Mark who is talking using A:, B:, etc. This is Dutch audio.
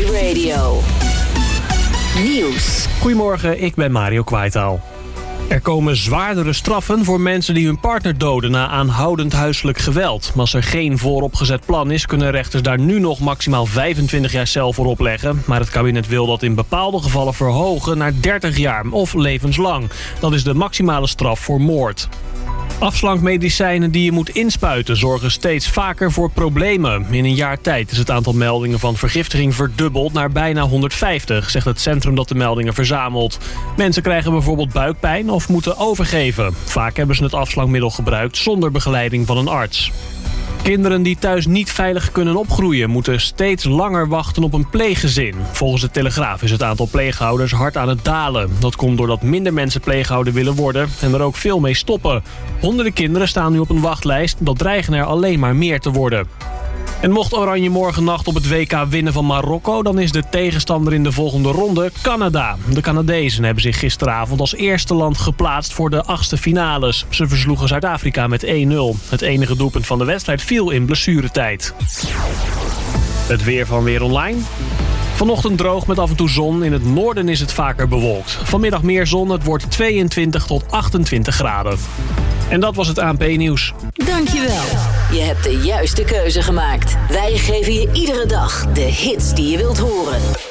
A: Radio. Nieuws.
B: Goedemorgen, ik ben Mario Kwaitaal. Er komen zwaardere straffen voor mensen die hun partner doden na aanhoudend huiselijk geweld. Maar als er geen vooropgezet plan is, kunnen rechters daar nu nog maximaal 25 jaar cel voor opleggen. Maar het kabinet wil dat in bepaalde gevallen verhogen naar 30 jaar of levenslang. Dat is de maximale straf voor moord. Afslankmedicijnen die je moet inspuiten zorgen steeds vaker voor problemen. In een jaar tijd is het aantal meldingen van vergiftiging verdubbeld naar bijna 150, zegt het centrum dat de meldingen verzamelt. Mensen krijgen bijvoorbeeld buikpijn of moeten overgeven. Vaak hebben ze het afslankmiddel gebruikt zonder begeleiding van een arts. Kinderen die thuis niet veilig kunnen opgroeien moeten steeds langer wachten op een pleeggezin. Volgens de Telegraaf is het aantal pleeghouders hard aan het dalen. Dat komt doordat minder mensen pleeghouder willen worden en er ook veel mee stoppen. Honderden kinderen staan nu op een wachtlijst, dat dreigen er alleen maar meer te worden. En mocht Oranje morgennacht op het WK winnen van Marokko, dan is de tegenstander in de volgende ronde Canada. De Canadezen hebben zich gisteravond als eerste land geplaatst voor de achtste finales. Ze versloegen Zuid-Afrika met 1-0. Het enige doelpunt van de wedstrijd viel in blessuretijd. Het weer van Weer Online. Vanochtend droog met af en toe zon. In het noorden is het vaker bewolkt. Vanmiddag meer zon. Het wordt 22 tot 28 graden. En dat was het ANP-nieuws.
A: Dankjewel. Je hebt de juiste keuze gemaakt. Wij geven je iedere dag de hits die je wilt horen.